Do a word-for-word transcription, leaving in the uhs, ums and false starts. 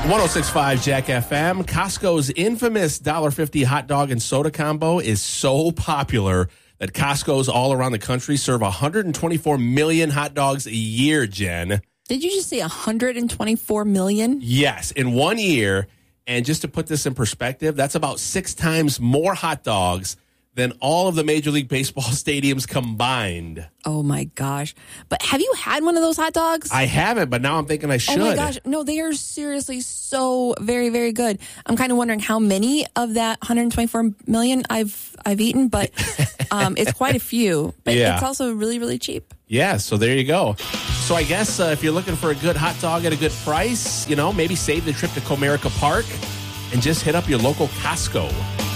one oh six point five Jack F M. Costco's infamous one dollar fifty hot dog and soda combo is so popular that Costco's all around the country serve one hundred twenty-four million hot dogs a year, Jen. Did you just say one hundred twenty-four million? Yes, in one year. And just to put this in perspective, that's about six times more hot dogs than all of the Major League Baseball stadiums combined. Oh, my gosh. But have you had one of those hot dogs? I haven't, but now I'm thinking I should. Oh, my gosh. No, they are seriously so very, very good. I'm kind of wondering how many of that one hundred twenty-four million I've I've eaten, but um, it's quite a few. But yeah. It's also really, really cheap. Yeah, so there you go. So I guess uh, if you're looking for a good hot dog at a good price, you know, maybe save the trip to Comerica Park and just hit up your local Costco.